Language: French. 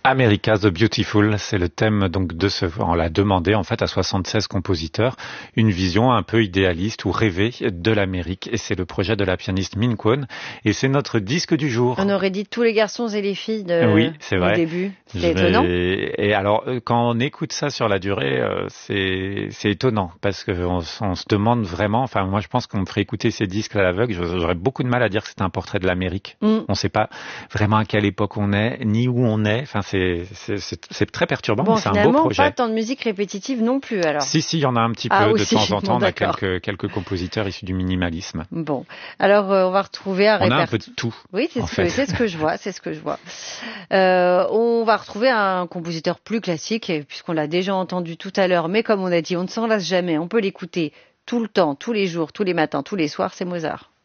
America the Beautiful, c'est le thème donc on l'a demandé en fait à 76 compositeurs, une vision un peu idéaliste ou rêvée de l'Amérique, et c'est le projet de la pianiste Min Kwon, et c'est notre disque du jour. On aurait dit tous les garçons et les filles Oui, c'est vrai. au début. C'est étonnant. Et alors, quand on écoute ça sur la durée, c'est étonnant parce que on se demande vraiment. Enfin, moi, je pense qu'on me ferait écouter ces disques à l'aveugle, j'aurais beaucoup de mal à dire que c'est un portrait de l'Amérique. On ne sait pas vraiment à quelle époque on est, ni où on est. Enfin, c'est très perturbant, mais c'est un beau projet. Pas tant de musique répétitive non plus, alors. Si, il y en a un petit peu de temps en temps. On a quelques compositeurs issus du minimalisme. Bon, alors on va retrouver un répertoire. On a un peu de tout. Oui, c'est ce que je vois, on va retrouver un compositeur plus classique, puisqu'on l'a déjà entendu tout à l'heure, mais comme on a dit, on ne s'en lasse jamais, on peut l'écouter tout le temps, tous les jours, tous les matins, tous les soirs, c'est Mozart.